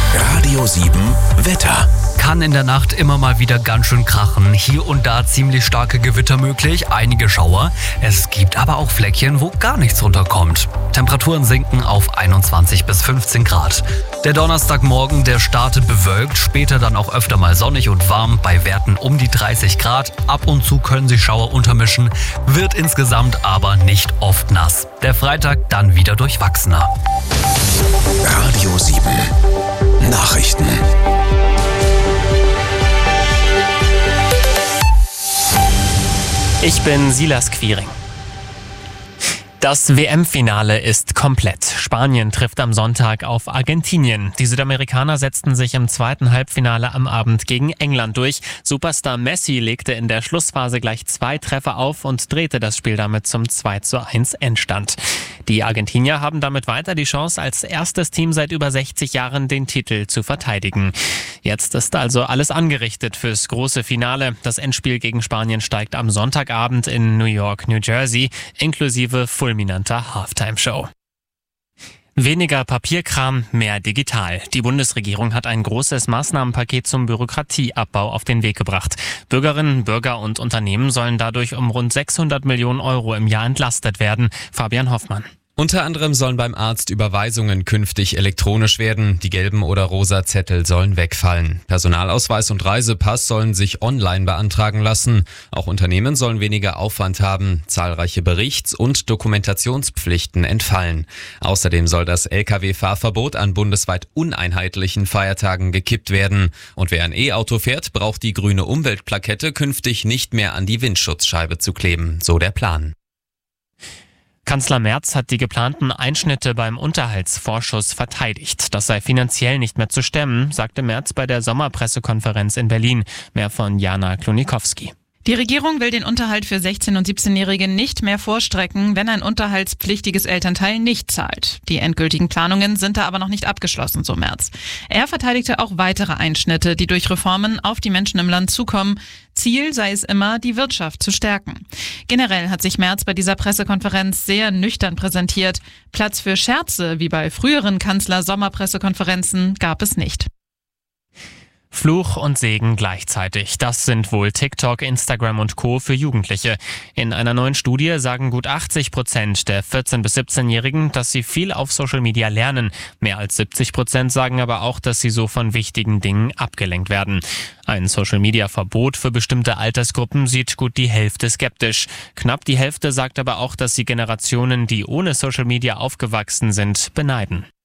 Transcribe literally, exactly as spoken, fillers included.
Radio sieben Wetter. Kann in der Nacht immer mal wieder ganz schön krachen. Hier und da ziemlich starke Gewitter möglich, einige Schauer. Es gibt aber auch Fleckchen, wo gar nichts runterkommt. Temperaturen sinken auf einundzwanzig bis fünfzehn Grad. Der Donnerstagmorgen, der startet bewölkt, später dann auch öfter mal sonnig und warm, bei Werten um die dreißig Grad. Ab und zu können sich Schauer untermischen, wird insgesamt aber nicht oft nass. Der Freitag dann wieder durchwachsener. Radio sieben Nachrichten. Ich bin Silas Quiring. Das W M-Finale ist komplett. Spanien trifft am Sonntag auf Argentinien. Die Südamerikaner setzten sich im zweiten Halbfinale am Abend gegen England durch. Superstar Messi legte in der Schlussphase gleich zwei Treffer auf und drehte das Spiel damit zum zwei zu eins Endstand. Die Argentinier haben damit weiter die Chance, als erstes Team seit über sechzig Jahren den Titel zu verteidigen. Jetzt ist also alles angerichtet fürs große Finale. Das Endspiel gegen Spanien steigt am Sonntagabend in New York, New Jersey, inklusive fulminanter Halftime-Show. Weniger Papierkram, mehr digital. Die Bundesregierung hat ein großes Maßnahmenpaket zum Bürokratieabbau auf den Weg gebracht. Bürgerinnen, Bürger und Unternehmen sollen dadurch um rund sechshundert Millionen Euro im Jahr entlastet werden. Fabian Hoffmann. Unter anderem sollen beim Arzt Überweisungen künftig elektronisch werden. Die gelben oder rosa Zettel sollen wegfallen. Personalausweis und Reisepass sollen sich online beantragen lassen. Auch Unternehmen sollen weniger Aufwand haben. Zahlreiche Berichts- und Dokumentationspflichten entfallen. Außerdem soll das L K W-Fahrverbot an bundesweit uneinheitlichen Feiertagen gekippt werden. Und wer ein E-Auto fährt, braucht die grüne Umweltplakette künftig nicht mehr an die Windschutzscheibe zu kleben. So der Plan. Kanzler Merz hat die geplanten Einschnitte beim Unterhaltsvorschuss verteidigt. Das sei finanziell nicht mehr zu stemmen, sagte Merz bei der Sommerpressekonferenz in Berlin. Mehr von Jana Klonikowski. Die Regierung will den Unterhalt für sechzehn- und siebzehnjährige nicht mehr vorstrecken, wenn ein unterhaltspflichtiges Elternteil nicht zahlt. Die endgültigen Planungen sind da aber noch nicht abgeschlossen, so Merz. Er verteidigte auch weitere Einschnitte, die durch Reformen auf die Menschen im Land zukommen. Ziel sei es immer, die Wirtschaft zu stärken. Generell hat sich Merz bei dieser Pressekonferenz sehr nüchtern präsentiert. Platz für Scherze, wie bei früheren Kanzler-Sommerpressekonferenzen, gab es nicht. Fluch und Segen gleichzeitig. Das sind wohl TikTok, Instagram und Co. für Jugendliche. In einer neuen Studie sagen gut achtzig Prozent der vierzehn- bis siebzehnjährigen, dass sie viel auf Social Media lernen. Mehr als siebzig Prozent sagen aber auch, dass sie so von wichtigen Dingen abgelenkt werden. Ein Social-Media-Verbot für bestimmte Altersgruppen sieht gut die Hälfte skeptisch. Knapp die Hälfte sagt aber auch, dass sie Generationen, die ohne Social Media aufgewachsen sind, beneiden.